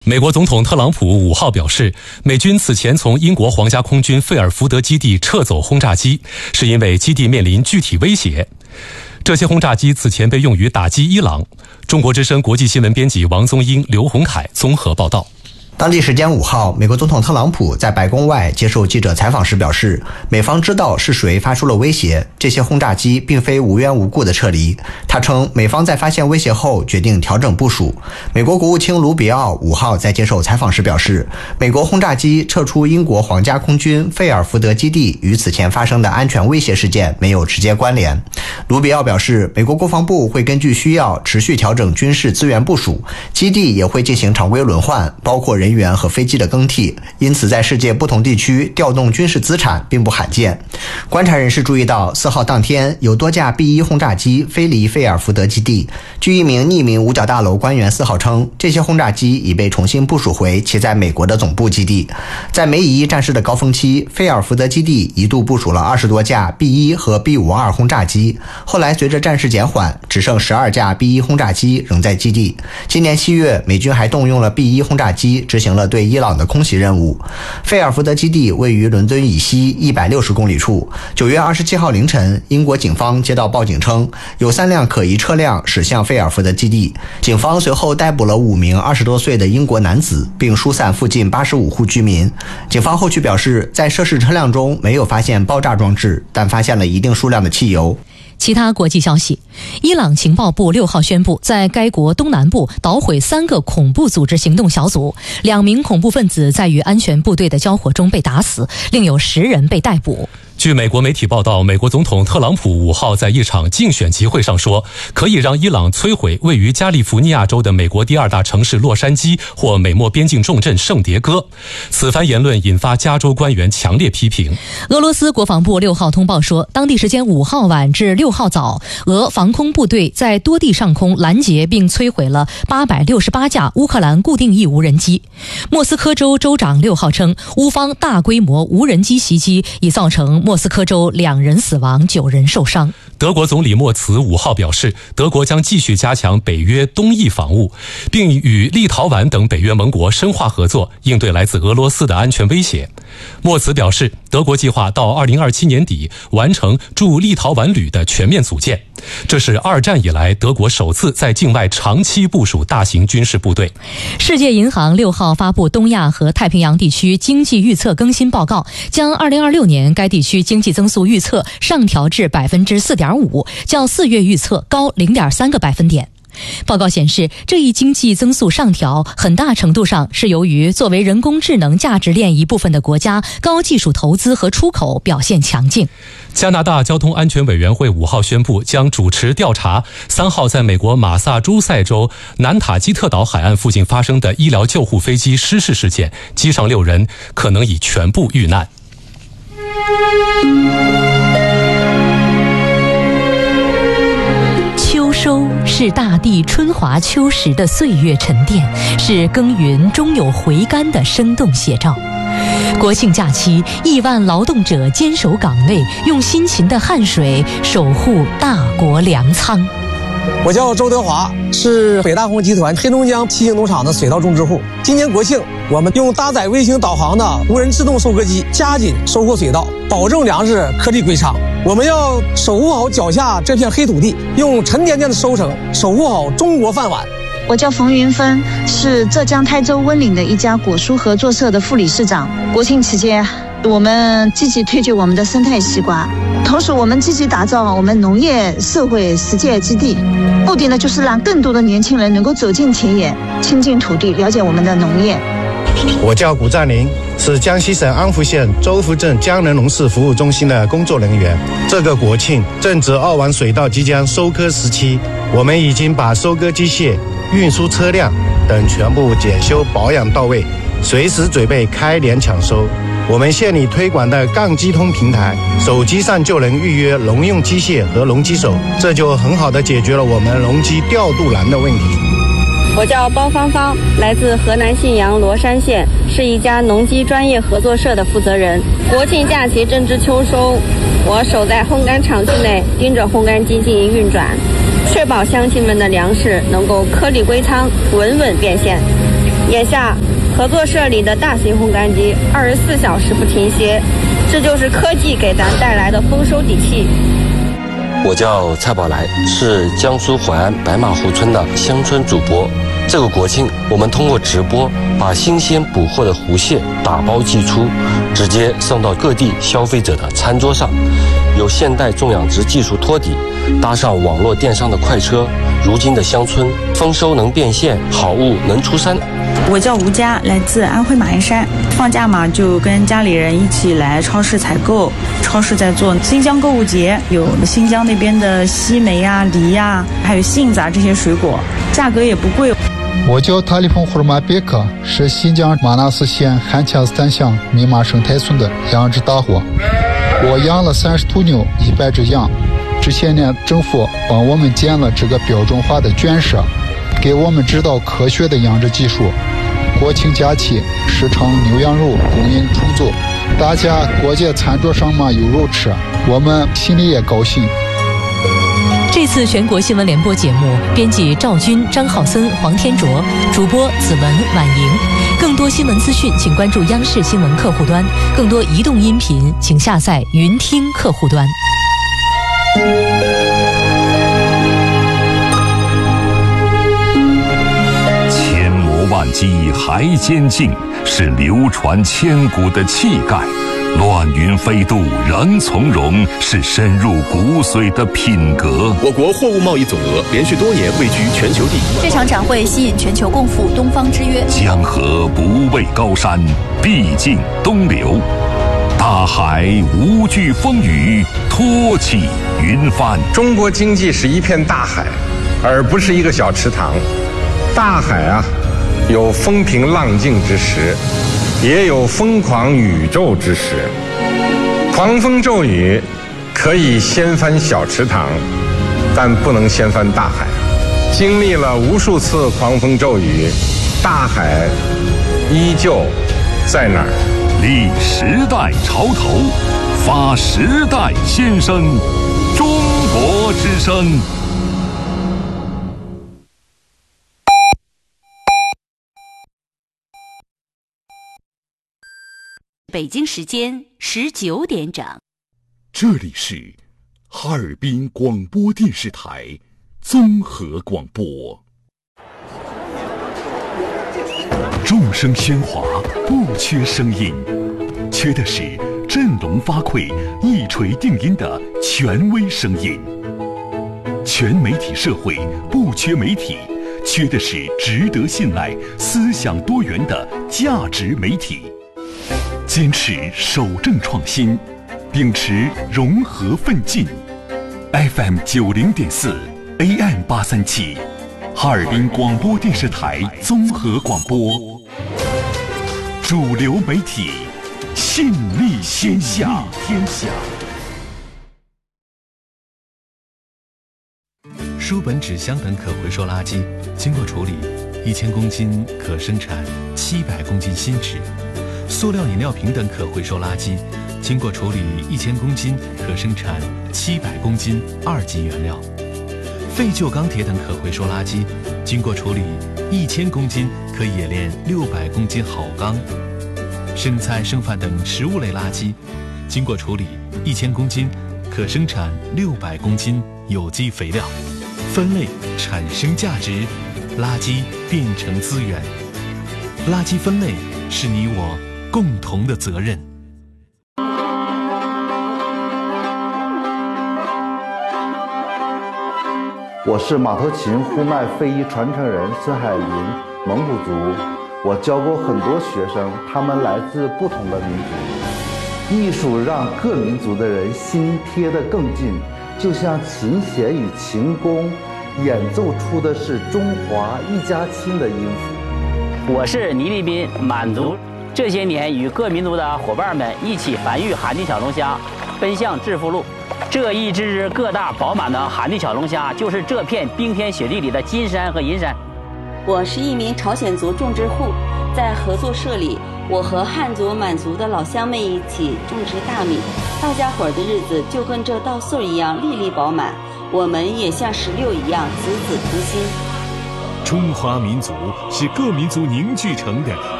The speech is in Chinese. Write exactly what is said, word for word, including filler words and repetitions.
美国总统特朗普五号表示，美军此前从英国皇家空军费尔福德基地撤走轰炸机，是因为基地面临具体威胁。这些轰炸机此前被用于打击伊朗。中国之声国际新闻编辑王宗英、刘洪凯综合报道。 当地时间五号，美国总统特朗普在白宫外接受记者采访时表示，美方知道是谁发出了威胁，这些轰炸机并非无缘无故的撤离。他称，美方在发现威胁后决定调整部署。美国国务卿卢比奥五号在接受采访时表示，美国轰炸机撤出英国皇家空军费尔福德基地与此前发生的安全威胁事件没有直接关联。卢比奥表示，美国国防部会根据需要持续调整军事资源部署，基地也会进行常规轮换，包括人员和飞机的更替，因此在世界不同地区调动军事资产并不罕见。观察人士注意到，四号当天有多架 B 一 轰炸机飞离费尔福德基地。据一名匿名五角大楼官员四号称，这些轰炸机已被重新部署回其在美国的总部基地。在梅以一战事的高峰期，费尔福德基地一度部署了二十多架 B 一 和 B 五十二 轰炸机，后来随着战事减缓，只剩十二架 B 一 轰炸机仍在基地。今年七月，美军还动用了 B 一 轰炸机执行了对伊朗的空袭任务。费尔福德基地位于伦敦以西一百六十公里处。九月二十七号凌晨，英国警方接到报警称，有三辆可疑车辆驶向费尔福德基地。警方随后逮捕了五名二十多岁的英国男子，并疏散附近八十五户居民。警方后续表示，在涉事车辆中没有发现爆炸装置，但发现了一定数量的汽油。 其他国际消息，伊朗情报部六号宣布，在该国东南部捣毁三个恐怖组织行动小组，两名恐怖分子在与安全部队的交火中被打死，另有十人被逮捕。 据美国媒体报道，美国总统特朗普五号在一场竞选集会上说，可以让伊朗摧毁位于加利福尼亚州的美国第二大城市洛杉矶或美墨边境重镇圣迭戈。此番言论引发加州官员强烈批评。 俄罗斯国防部六号通报说，当地时间五号晚至六号早，俄防空部队在多地上空拦截并摧毁了八百六十八架乌克兰固定翼无人机。莫斯科州州长六号称，乌方大规模无人机袭击已造成莫斯科州两人死亡，九人受伤。 德国总理默茨五号表示，德国将继续加强北约东翼防务，并与立陶宛等北约盟国深化合作，应对来自俄罗斯的安全威胁。默茨表示，德国计划到二零二七年底完成驻立陶宛旅的全面组建，这是二战以来德国首次在境外长期部署大型军事部队。 世界银行六号发布东亚和太平洋地区经济预测更新报告，将二零二六年该地区经济增速预测上调至 百分之四点五， 较四月预测高 零点三个百分点。报告显示，这一经济增速上调很大程度上是由于作为人工智能价值链一部分的国家高技术投资和出口表现强劲。 加拿大交通安全委员会五号宣布，将主持调查三号在美国马萨诸塞州南塔基特岛海岸附近发生的医疗救护飞机失事事件，机上六人可能已全部遇难。 秋收是大地春华秋实的岁月沉淀，是耕耘终有回甘的生动写照。国庆假期，亿万劳动者坚守岗位，用辛勤的汗水守护大国粮仓。 我叫周德华，是北大红集团黑龙江七星农场的水稻种植户。今年国庆，我们用搭载卫星导航的无人自动收割机加紧收获水稻，保证粮食颗粒归仓。我们要守护好脚下这片黑土地，用沉甸甸的收成守护好中国饭碗。 我叫冯云芬，是浙江台州温岭的一家果蔬合作社的副理事长。国庆期间，我们积极推举我们的生态西瓜，同时我们积极打造我们农业社会实践基地，目的呢就是让更多的年轻人能够走进田野，亲近土地，了解我们的农业。 我叫古占林，是江西省安福县周福镇江仁农事服务中心的工作人员。这个国庆正值二王水稻即将收割时期，我们已经把收割机械、运输车辆等全部检修保养到位，随时准备开镰抢收。我们县里推广的杠机通平台，手机上就能预约农用机械和农机手，这就很好的解决了我们农机调度难的问题。 我叫包芳芳，来自河南信阳罗山县，是一家农机专业合作社的负责人。国庆假期正值秋收，我守在烘干场区内，盯着烘干机进行运转，确保乡亲们的粮食能够颗粒归仓，稳稳变现。 眼下合作社里的大型烘干机二十四小时不停歇，这就是科技给咱带来的丰收底气。 我叫蔡宝来，是江苏淮安白马湖村的乡村主播。这个国庆，我们通过直播把新鲜捕获的湖蟹打包寄出，直接送到各地消费者的餐桌上。有现代种养殖技术托底，搭上网络电商的快车，如今的乡村丰收能变现，好物能出山。 我叫吴佳，来自安徽马鞍山。放假嘛，就跟家里人一起来超市采购。超市在做新疆购物节，有新疆那边的西梅啊、梨啊，还有杏子啊这些水果，价格也不贵。 我叫塔里蓬胡尔马别克，是新疆玛纳斯县汉恰斯坦乡密码生态村的养殖大户。我养了三十头牛，一百只羊。这些年，政府帮我们建了这个标准化的圈舍，给我们指导科学的养殖技术。国庆假期，市场牛羊肉供应充足，大家过节餐桌上嘛有肉吃，我们心里也高兴。 这次全国新闻联播节目，编辑赵军、张浩森、黄天卓，主播子文、婉莹。更多新闻资讯，请关注央视新闻客户端；更多移动音频，请下载云听客户端。 千磨万击还坚劲，是流传千古的气概。乱云飞渡仍从容，是深入骨髓的品格。 我国货物贸易总额连续多年位居全球第一。 这场展会吸引全球共赴东方之约。 江河不畏高山，必尽东流。大海无惧风雨，托起云帆。 中国经济是一片大海，而不是一个小池塘。大海啊，有风平浪静之时，也有疯狂宇宙之时。狂风骤雨可以掀翻小池塘，但不能掀翻大海。经历了无数次狂风骤雨，大海依旧在那儿。 立时代潮头，发时代先声，中国之声。 北京时间十九点整。 这里是哈尔滨广播电视台综合广播。众声喧哗，不缺声音，缺的是振聋发聩、一锤定音的权威声音。全媒体社会不缺媒体，缺的是值得信赖、思想多元的价值媒体。坚持守正创新，秉持融合奋进。F M 九零点四 A M 八三七，哈尔滨广播电视台综合广播。主流媒体，信力天下。天下。 书本、纸箱等可回收垃圾，经过处理，一千公斤可生产七百公斤新纸。塑料饮料瓶等可回收垃圾，经过处理一千公斤可生产七百公斤二级原料。废旧钢铁等可回收垃圾，经过处理一千公斤可冶炼六百公斤好钢。生菜、剩饭等食物类垃圾，经过处理一千公斤可生产六百公斤有机肥料。分类产生价值，垃圾变成资源。垃圾分类是你我共同的责任。 我是马头琴呼麦非遗传承人孙海林，蒙古族。我教过很多学生，他们来自不同的民族。艺术让各民族的人心贴得更近，就像琴弦与琴弓演奏出的是中华一家亲的音符。 我是倪立斌，满族。这些年与各民族的伙伴们一起繁育寒地小龙虾，奔向致富路。这一只只个大饱满的寒地小龙虾，就是这片冰天雪地里的金山和银山。 我是一名朝鲜族种植户，在合作社里，我和汉族、满族的老乡们一起种植大米，大家伙儿的日子就跟这稻穗一样粒粒饱满，我们也像石榴一样子子同心。 中华民族是各民族凝聚成的